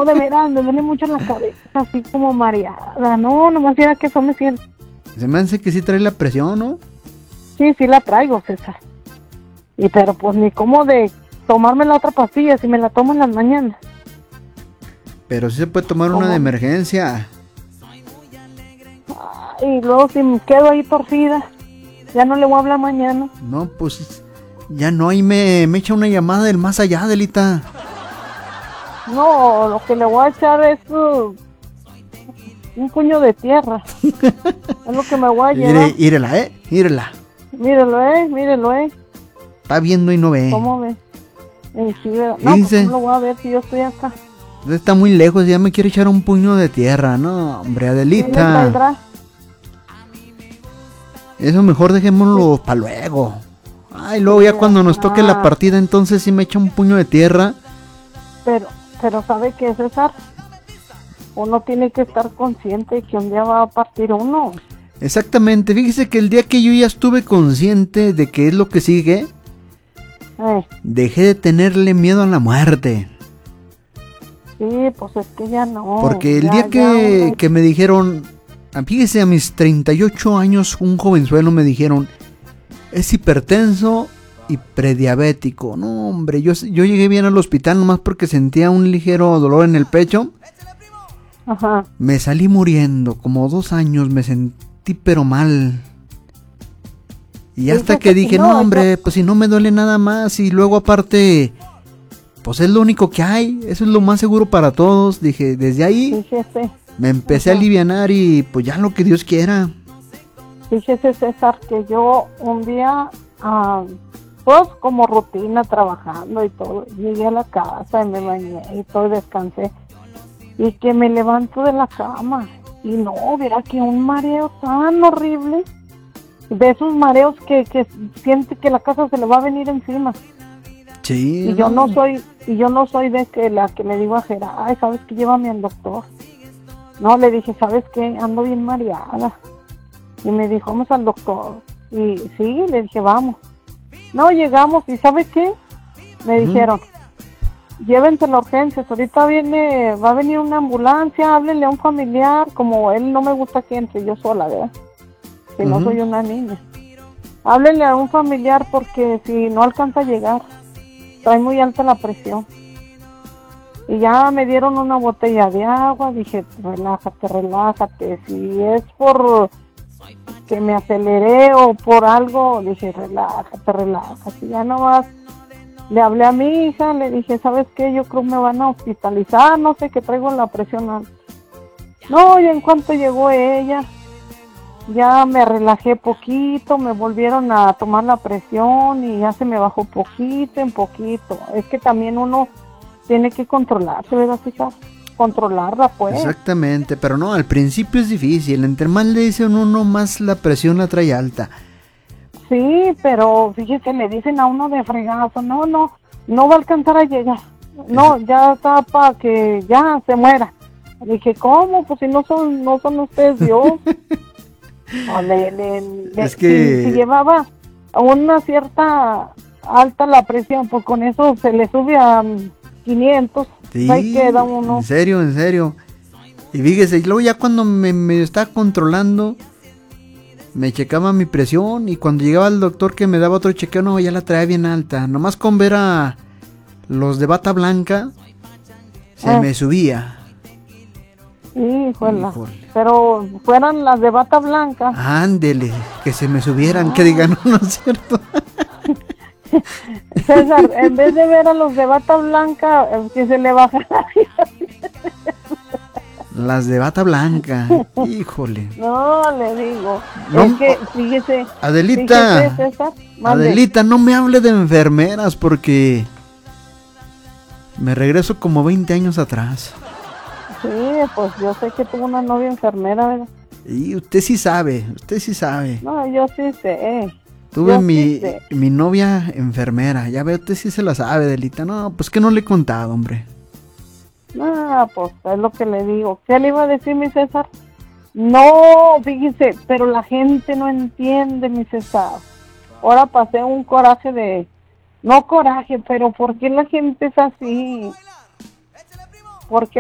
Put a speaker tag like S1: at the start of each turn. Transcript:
S1: No, de veras, me duele mucho la cabeza, así como mareada. No, nomás era que eso me siento.
S2: Se me hace que sí trae la presión, ¿no?
S1: Sí, sí la traigo, César. Y pero pues ni cómo de tomarme la otra pastilla si me la tomo en las mañanas.
S2: Pero sí se puede tomar
S1: ¿Cómo?
S2: una de emergencia.
S1: Y luego si me quedo ahí torcida, ya no le voy a hablar mañana.
S2: No, pues ya no, ahí me echa una llamada del más allá, Adelita.
S1: No, lo que le voy a echar es un puño de tierra. Es lo que me voy a llevar.
S2: Írela, írela.
S1: Mírelo.
S2: Está viendo y no ve.
S1: ¿Cómo ve? Sí, no, pues ¿cómo lo voy a ver si yo estoy acá?
S2: Está muy lejos, ya me quiere echar un puño de tierra. No, hombre, Adelita. Eso mejor dejémoslo para luego. Ay, luego ya cuando nos toque la partida, entonces sí me echa un puño de tierra.
S1: Pero ¿sabe qué, César? Uno tiene que estar consciente que un día va a partir uno.
S2: Exactamente, fíjese que el día que yo ya estuve consciente de que es lo que sigue, dejé de tenerle miedo a la muerte.
S1: Sí, pues es que ya no.
S2: Porque el día que me dijeron, fíjese, a mis 38 años, un jovenzuelo me dijeron, es hipertenso y prediabético. No, hombre, yo llegué bien al hospital nomás porque sentía un ligero dolor en el pecho.
S1: Ajá.
S2: Me salí muriendo, como 2 años me sentí pero mal. Y hasta que dije, no, hombre, pues si no me duele nada más. Y luego aparte, pues es lo único que hay, eso es lo más seguro para todos. Dije, desde ahí me empecé a alivianar y pues ya lo que Dios quiera.
S1: Fíjese, César, que yo un día, pues como rutina, trabajando y todo, llegué a la casa y me bañé y todo, descansé. Y que me levanto de la cama y no, verá que un mareo tan horrible, de esos mareos que siente que la casa se le va a venir encima.
S2: Sí.
S1: Y yo no soy de que la que le digo a Gerard, ay, ¿sabes qué? Llévame al doctor. No, le dije, ¿sabes qué? Ando bien mareada. Y me dijo, vamos al doctor. Y sí, le dije, vamos. No, llegamos y ¿sabe qué? Me dijeron, llévense a la urgencia, ahorita va a venir una ambulancia, háblenle a un familiar, como él no me gusta que entre yo sola, ¿verdad? Que no soy una niña. Háblenle a un familiar porque si no alcanza a llegar, trae muy alta la presión. Y ya me dieron una botella de agua, dije, relájate, si es por que me aceleré o por algo, dije, relájate, ya no vas. Le hablé a mi hija, le dije, ¿sabes qué? Yo creo que me van a hospitalizar, no sé, que traigo la presión alta. No, y en cuanto llegó ella, ya me relajé poquito, me volvieron a tomar la presión y ya se me bajó poquito en poquito. Es que también uno tiene que controlarse, ¿verdad, chica? Controlarla, pues.
S2: Exactamente, pero no, al principio es difícil, entre más le dicen uno, más la presión la trae alta.
S1: Sí, pero fíjese, le dicen a uno de fregazo, no va a alcanzar a llegar. No, ya está para que ya se muera. Le dije, ¿cómo? Pues si no son ustedes Dios. Es que si llevaba a una cierta alta la presión, pues con eso se le sube a 500.
S2: Sí,
S1: ahí queda uno.
S2: En serio. Y fíjese, y luego ya cuando me está controlando, me checaba mi presión y cuando llegaba el doctor que me daba otro chequeo, no, ya la traía bien alta. Nomás con ver a los de bata blanca, se me subía.
S1: Híjole. Pero fueran las de bata blanca.
S2: Ándele, que se me subieran, que digan, no es cierto.
S1: César, en vez de ver a los de bata blanca, que se le baja la vida.
S2: Las de bata blanca, híjole.
S1: No, le digo. No, es que, fíjese.
S2: Adelita,
S1: fíjese, César,
S2: Adelita, no me hable de enfermeras porque me regreso como 20 años atrás.
S1: Sí, pues yo sé que tuvo una novia enfermera, ¿verdad?
S2: Y usted sí sabe.
S1: No, yo sí sé.
S2: Tuve mi novia enfermera, ya ve, usted sí se la sabe, Adelita. No, pues que no le he contado, hombre.
S1: No, pues es lo que le digo. ¿Qué le iba a decir, mi César? No, fíjese, pero la gente no entiende, mi César. Ahora pasé un coraje no coraje, pero ¿por qué la gente es así? ¿Por qué